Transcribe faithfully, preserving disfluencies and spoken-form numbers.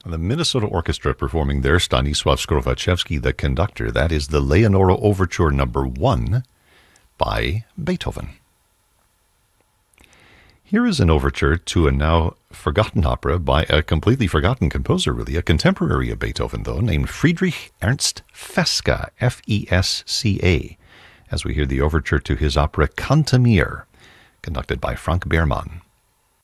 The Minnesota Orchestra performing their Stanisław Skrowaczewski, the conductor. That is the Leonora Overture number one by Beethoven. Here is an overture to a now forgotten opera by a completely forgotten composer, really, a contemporary of Beethoven, though, named Friedrich Ernst Fesca, F E S C A, as we hear the overture to his opera Cantemir, conducted by Frank Behrmann.